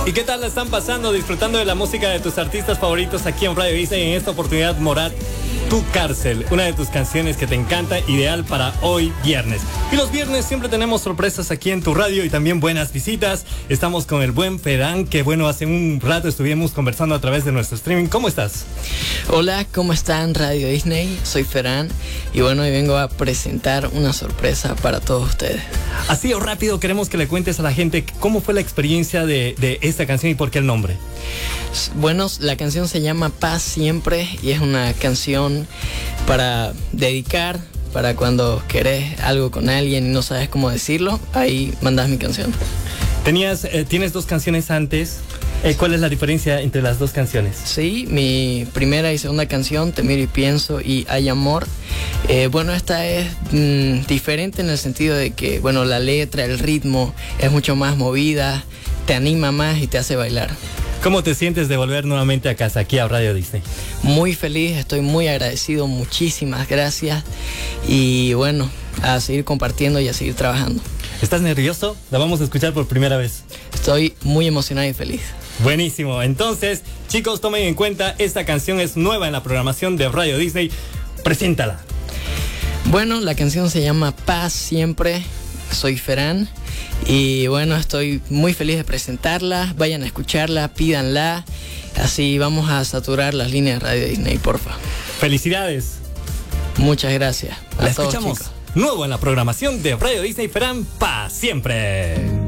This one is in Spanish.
¿Y qué tal la están pasando? Disfrutando de la música de tus artistas favoritos aquí en Radio Disney. En esta oportunidad, Morat, Tu Cárcel, una de tus canciones que te encanta, ideal para hoy viernes. Y los viernes siempre tenemos sorpresas aquí en tu radio y también buenas visitas. Estamos con el buen Ferán, que bueno, hace un rato estuvimos conversando a través de nuestro streaming. ¿Cómo estás? Hola, ¿cómo están Radio Disney? Soy Ferán y bueno, hoy vengo a presentar una sorpresa para todos ustedes. Así o rápido, queremos que le cuentes a la gente cómo fue la experiencia de esta canción y por qué el nombre. Bueno, la canción se llama Paz Siempre y es una canción para dedicar, para cuando querés algo con alguien y no sabes cómo decirlo, ahí mandás mi canción. Tienes dos canciones antes. ¿Cuál es la diferencia entre las dos canciones? Sí, mi primera y segunda canción, Te miro y pienso y Hay amor. Bueno, esta es diferente en el sentido de que, bueno, la letra, el ritmo es mucho más movida, te anima más y te hace bailar. ¿Cómo te sientes de volver nuevamente a casa, aquí a Radio Disney? Muy feliz, estoy muy agradecido, muchísimas gracias. Y bueno, a seguir compartiendo y a seguir trabajando. ¿Estás nervioso? La vamos a escuchar por primera vez. Estoy muy emocionado y feliz. Buenísimo. Entonces, chicos, tomen en cuenta, esta canción es nueva en la programación de Radio Disney. Preséntala. Bueno, la canción se llama Paz Siempre. Soy Ferán. Y bueno, estoy muy feliz de presentarla. Vayan a escucharla, pídanla. Así vamos a saturar las líneas de Radio Disney, porfa. Felicidades. Muchas gracias. La escuchamos. Nuevo en la programación de Radio Disney, Ferán, Paz Siempre.